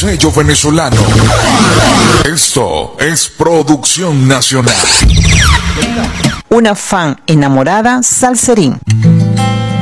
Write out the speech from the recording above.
sello venezolano. Esto es Producción Nacional. Una fan enamorada, Salserín.